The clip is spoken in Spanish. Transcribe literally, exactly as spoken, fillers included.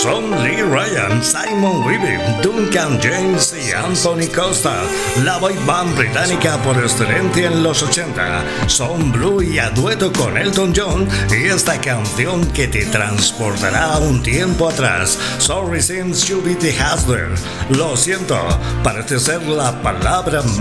Son Lee Ryan, Simon Weaving, Duncan James y Anthony Costa, la boy band británica por excelencia en los ochenta. Son Blue y a dueto con Elton John y esta canción que te transportará a un tiempo atrás. Sorry since you be the hustler. Lo siento, parece ser la palabra